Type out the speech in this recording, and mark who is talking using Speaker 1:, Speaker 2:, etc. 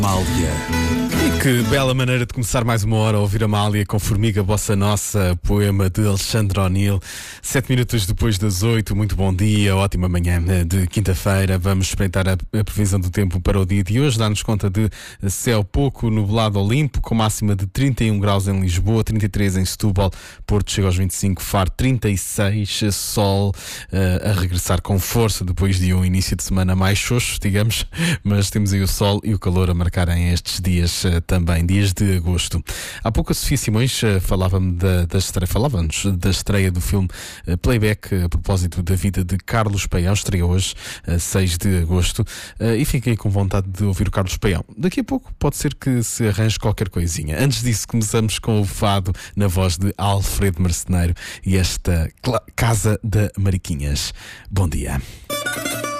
Speaker 1: Amália. E que bela maneira de começar mais uma hora a ouvir Amália com Formiga Bossa Nossa, poema de Alexandre O'Neill. 7 minutos depois das 8, muito bom dia, ótima manhã de quinta-feira. Vamos espreitar a previsão do tempo para o dia de hoje. Dá-nos conta de céu pouco nublado ou limpo, com máxima de 31 graus em Lisboa, 33 em Setúbal, Porto chega aos 25, Faro 36, sol a regressar com força depois de um início de semana mais xoxo, digamos, mas temos aí o sol e o calor a marcarem estes dias também, dias de agosto. Há pouco a Sofia Simões falava-nos da estreia do filme Playback, a propósito da vida de Carlos Paião, estreia hoje, 6 de agosto, e fiquei com vontade de ouvir o Carlos Paião. Daqui a pouco pode ser que se arranje qualquer coisinha. Antes disso, começamos com o fado na voz de Alfredo Marceneiro e esta Casa da Mariquinhas. Bom dia.